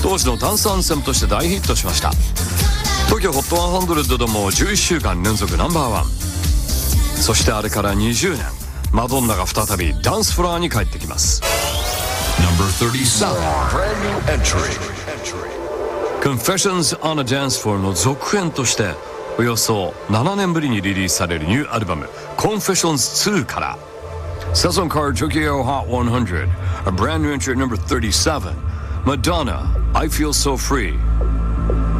当時のダンスアンセムとして大ヒットしました。東京 HOT100 でも11週間連続ナンバーワン。そしてあれから20年、マドンナが再びダンスフロアに帰ってきます。 No.37 Brand new entry Confessions on a Dance Floor の続編としておよそ7年ぶりにリリースされるニューアルバム Confessions 2から Saison Car Tokyo Hot 100 A brand new entry at number 37 Madonna I Feel So Free